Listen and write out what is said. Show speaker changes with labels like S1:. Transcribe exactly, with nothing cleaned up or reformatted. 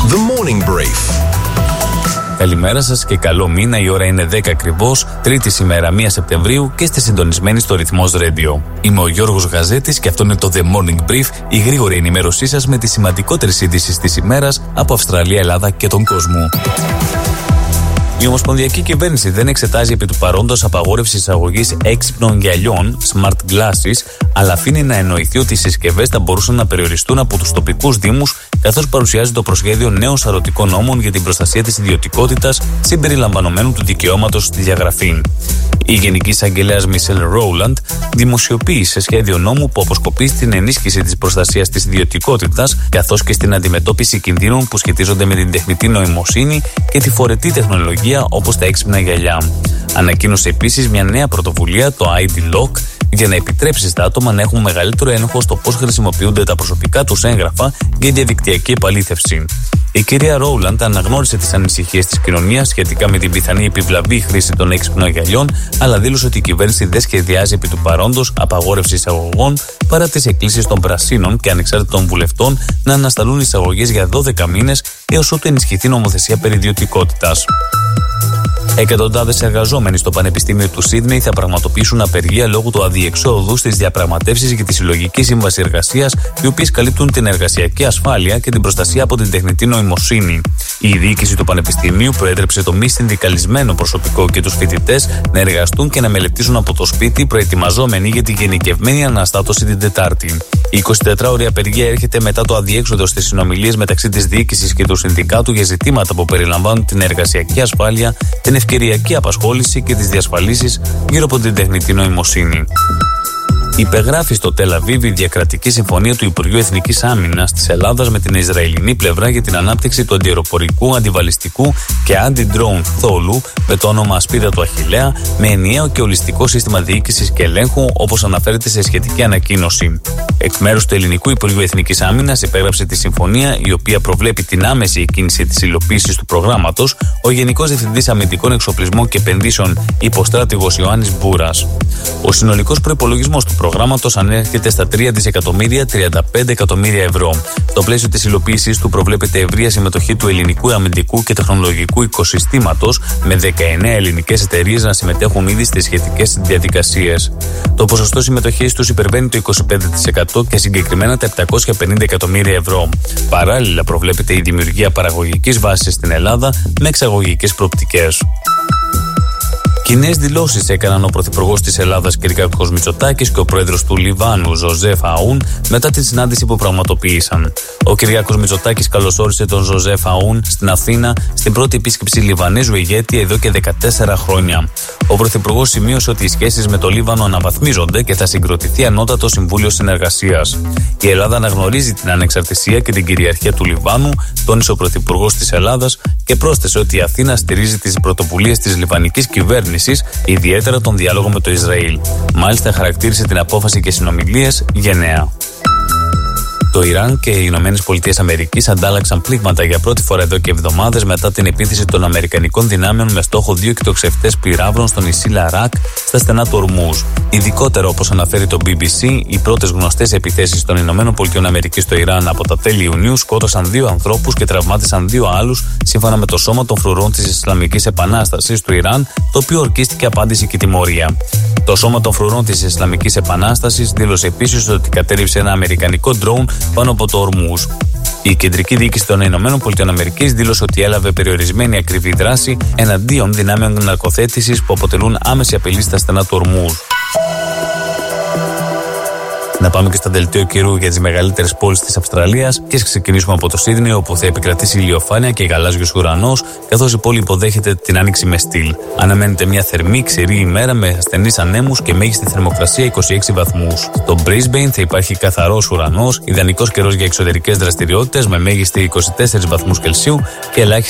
S1: The Morning Brief.
S2: Καλημέρα σας και καλό μήνα, η ώρα είναι δέκα ακριβώς, τρίτη σήμερα πρώτη Σεπτεμβρίου και είστε συντονισμένοι στο Ρυθμός Radio. Είμαι ο Γιώργος Γαζέτης και αυτό είναι το The Morning Brief, η γρήγορη ενημέρωσή σας με τις σημαντικότερες ειδήσεις της ημέρας από Αυστραλία, Ελλάδα και τον κόσμο. Η Ομοσπονδιακή Κυβέρνηση δεν εξετάζει επί του παρόντος απαγόρευση εισαγωγής έξυπνων γυαλιών, smart glasses, αλλά αφήνει να εννοηθεί ότι οι συσκευές θα μπορούσαν να περιοριστούν από τους τοπικούς δήμους, καθώς παρουσιάζει το προσχέδιο νέων σαρωτικών νόμων για την προστασία της ιδιωτικότητας, συμπεριλαμβανομένου του δικαιώματος στη διαγραφή. Η Γενική Εισαγγελέας Μισελ Ρόουλαντ δημοσιοποίησε σχέδιο νόμου που αποσκοπεί στην ενίσχυση της προστασίας της ιδιωτικότητας, καθώς και στην αντιμετώπιση κινδύνων που σχετίζονται με την τεχνητή νοημοσύνη και τη φορετή τεχνολογία όπως τα έξυπνα γυαλιά. Ανακοίνωσε επίσης μια νέα πρωτοβουλία, το άι ντι Lock, για να επιτρέψει στα άτομα να έχουν μεγαλύτερο έλεγχο στο πώς χρησιμοποιούνται τα προσωπικά τους έγγραφα για διαδικτυακή επαλήθευση. Η κυρία Ρόουλαντ αναγνώρισε τις ανησυχίες της κοινωνίας σχετικά με την πιθανή επιβλαβή χρήση των έξυπνων γυαλιών, αλλά δήλωσε ότι η κυβέρνηση δεν σχεδιάζει επί του παρόντος απαγόρευση εισαγωγών παρά τις εκκλήσεις των πρασίνων και ανεξάρτητων βουλευτών να ανασταλούν εισαγωγές για δώδεκα μήνες έως ότου ενισχυθεί νομοθεσία περί ιδιωτικότητας. Εκατοντάδες εργαζόμενοι στο Πανεπιστήμιο του Σίδνεϊ θα πραγματοποιήσουν απεργία λόγω του αδιεξόδου στις διαπραγματεύσεις για τη Συλλογική Σύμβαση Εργασίας, οι οποίες καλύπτουν την εργασιακή ασφάλεια και την προστασία από την τεχνητή νοημοσύνη. Η διοίκηση του Πανεπιστημίου προέτρεψε το μη συνδικαλισμένο προσωπικό και τους φοιτητές να εργαστούν και να μελετήσουν από το σπίτι, προετοιμαζόμενοι για τη γενικευμένη αναστάτωση την Τετάρτη. Η εικοσιτετράωρη απεργία έρχεται μετά το αδιέξοδο στις συνομιλίες μεταξύ της διοίκησης και του συνδικάτου για ζητήματα που περιλαμβάνουν την εργασιακή ασφάλεια, την ευκαιριακή απασχόληση και τις διασφαλίσεις γύρω από την τεχνητή νοημοσύνη. Υπεγράφει στο Τελ Αβίβ η διακρατική συμφωνία του Υπουργείου Εθνικής Άμυνας της Ελλάδας με την Ισραηλινή πλευρά για την ανάπτυξη του αντιαεροπορικού, αντιβαλιστικού και αντι-drone θόλου με το όνομα Ασπίδα του Αχιλλέα, με ενιαίο και ολιστικό σύστημα διοίκησης και ελέγχου, όπως αναφέρεται σε σχετική ανακοίνωση. Εκ μέρους του Ελληνικού Υπουργείου Εθνικής Άμυνας υπέγραψε τη συμφωνία, η οποία προβλέπει την άμεση εκκίνηση της υλοποίησης του προγράμματος, ο Γενικός Διευθυντής Αμυντικών Εξοπλισμών και Επενδύσεων Υποστράτηγος Ιωάννης Μπούρας. Ο συνολικός προϋπολογισμός του προγράμματος ανέρχεται στα τρία δισεκατομμύρια τριάντα πέντε εκατομμύρια ευρώ. Στο πλαίσιο της υλοποίησης του προβλέπεται ευρεία συμμετοχή του ελληνικού αμυντικού και τεχνολογικού οικοσυστήματος, με δεκαεννέα ελληνικές εταιρείες να συμμετέχουν ήδη στις σχετικές διαδικασίες. Το ποσοστό συμμετοχής τους υπερβαίνει το είκοσι πέντε τοις εκατό και συγκεκριμένα τα επτακόσια πενήντα εκατομμύρια ευρώ. Παράλληλα, προβλέπεται η δημιουργία παραγωγικής βάσης στην Ελλάδα με εξαγωγικές προοπτικές. Κοινές δηλώσεις έκαναν ο Πρωθυπουργός της Ελλάδας Κυριάκος Μητσοτάκης και ο Πρόεδρος του Λιβάνου Ζωζέφ Αούν μετά τη συνάντηση που πραγματοποίησαν. Ο Κυριάκος Μητσοτάκης καλωσόρισε τον Ζωζέφ Αούν στην Αθήνα στην πρώτη επίσκεψη Λιβανέζου ηγέτη εδώ και δεκατέσσερα χρόνια. Ο Πρωθυπουργός σημείωσε ότι οι σχέσεις με το Λίβανο αναβαθμίζονται και θα συγκροτηθεί ανώτατο Συμβούλιο Συνεργασίας. Η Ελλάδα αναγνωρίζει την ανεξαρτησία και την κυριαρχία του Λιβάνου, τόνισε ο Πρωθυπουργός της Ελλάδας και πρόσθεσε ότι η Αθήνα στηρίζει τις πρωτοβουλίες της λιβανικής κυβέρνησης, ιδιαίτερα τον διάλογο με το Ισραήλ. Μάλιστα, χαρακτήρισε την απόφαση και συνομιλίες γενναία. Το Ιράν και οι Ηνωμένες Πολιτείες Αμερικής αντάλλαξαν πλήγματα για πρώτη φορά εδώ και εβδομάδες μετά την επίθεση των Αμερικανικών δυνάμεων με στόχο δύο εκτοξευτές πυράβλων στο νησί Λαράκ στα στενά του Ορμούζ. Ειδικότερα, όπως αναφέρει το μπι μπι σι, οι πρώτες γνωστές επιθέσεις των Ηνωμένων Πολιτειών Αμερικής στο Ιράν από τα τέλη Ιουνίου σκότωσαν δύο ανθρώπους και τραυμάτισαν δύο άλλους, σύμφωνα με το Σώμα των Φρουρών της Ισλαμικής Επανάστασης του Ιράν, το οποίο ορκίστηκε απάντηση και τιμωρία. Το Σώμα των Φρουρών της Ισλαμικής Επανάστασης δήλωσε επίσης ότι κατέρριψε ένα αμερικανικό ντρόουν πάνω από το Ορμούζ. Η κεντρική διοίκηση των Ηνωμένων Πολιτειών Αμερικής δήλωσε ότι έλαβε περιορισμένη ακριβή δράση εναντίον δυνάμεων ναρκοθέτησης που αποτελούν άμεση απειλή στα στενά του Ορμούζ. Να πάμε και στο δελτίο καιρού για τις μεγαλύτερες πόλεις της Αυστραλίας και ξεκινήσουμε από το Σίδνεϊ, όπου θα επικρατήσει ηλιοφάνεια και γαλάζιος ουρανός, καθώς η πόλη υποδέχεται την άνοιξη με στυλ. Αναμένεται μια θερμή, ξηρή ημέρα με ασθενείς ανέμους και μέγιστη θερμοκρασία είκοσι έξι βαθμούς. Στο Brisbane θα υπάρχει καθαρός ουρανός, ιδανικός καιρός για εξωτερικές δραστηριότητες με μέγιστη είκοσι τέσσερις βαθμούς Κελσίου και ελάχιστη